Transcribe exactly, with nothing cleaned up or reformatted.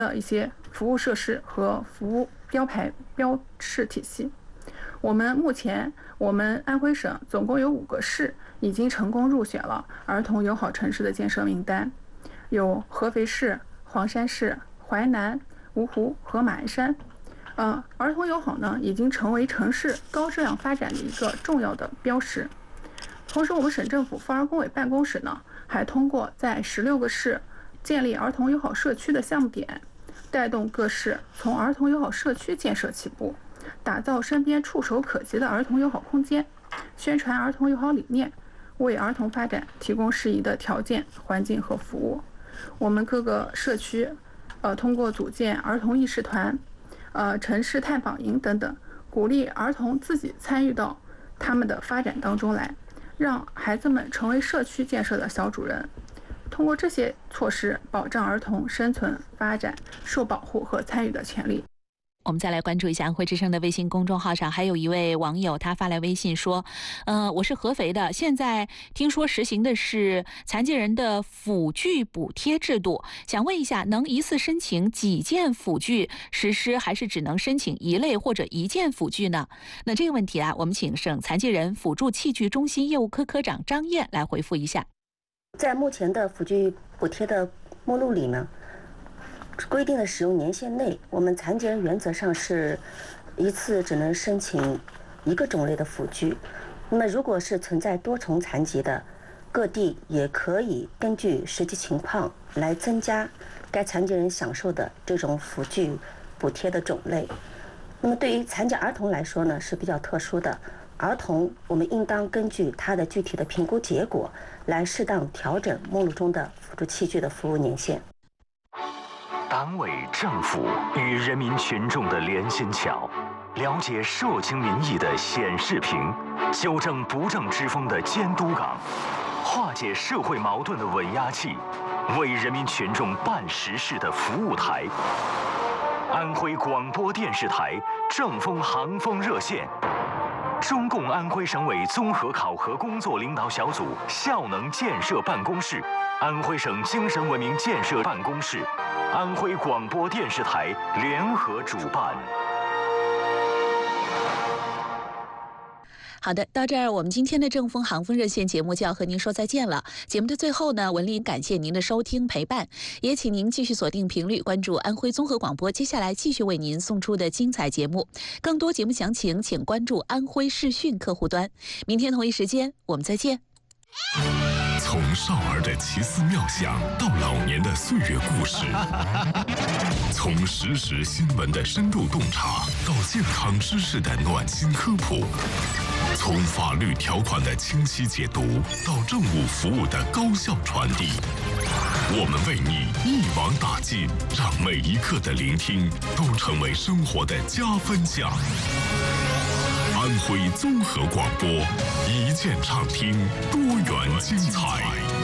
的一些服务设施和服务标牌标示体系。我们目前，我们安徽省总共有五个市已经成功入选了儿童友好城市的建设名单，有合肥市、黄山市、淮南、芜湖和马鞍山。呃，儿童友好呢，已经成为城市高质量发展的一个重要的标识。同时，我们省政府妇儿工委办公室呢，还通过在十六个市建立儿童友好社区的项目点，带动各市从儿童友好社区建设起步，打造身边触手可及的儿童友好空间，宣传儿童友好理念，为儿童发展提供适宜的条件、环境和服务。我们各个社区，呃，通过组建儿童议事团、呃城市探访营等等，鼓励儿童自己参与到他们的发展当中来，让孩子们成为社区建设的小主人。通过这些措施，保障儿童生存、发展、受保护和参与的权利。 我们再来关注一下安徽之声的微信公众号上，还有一位网友他发来微信说，呃，我是合肥的，现在听说实行的是残疾人的辅具补贴制度，想问一下，能一次申请几件辅具实施，还是只能申请一类或者一件辅具呢？那这个问题啊，我们请省残疾人辅助器具中心业务科科长张燕来回复一下。 在目前的辅具补贴的目录里呢，规定的使用年限内，我们残疾人原则上是一次只能申请一个种类的辅具。那么如果是存在多重残疾的，各地也可以根据实际情况来增加该残疾人享受的这种辅具补贴的种类。那么对于残疾儿童来说呢，是比较特殊的。儿童我们应当根据他的具体的评估结果来适当调整目录中的辅助器具的服务年限。 党委政府与人民群众的连心桥，了解社情民意的显示屏，纠正不正之风的监督岗，化解社会矛盾的稳压器，为人民群众办实事的服务台。安徽广播电视台正风航风热线，中共安徽省委综合考核工作领导小组效能建设办公室，安徽省精神文明建设办公室，安徽广播电视台联合主办。 好的，到这儿我们今天的正风航风热线节目就要和您说再见了。节目的最后呢，文丽感谢您的收听陪伴，也请您继续锁定频率，关注安徽综合广播，接下来继续为您送出的精彩节目。更多节目详情请关注安徽视讯客户端。明天同一时间我们再见。 从少儿的奇思妙想到老年的岁月故事，从实时新闻的深度洞察到健康知识的暖心科普，从法律条款的清晰解读到政务服务的高效传递，我们为你一网打尽，让每一刻的聆听都成为生活的加分项。安徽综合广播，一键畅听，多元精彩。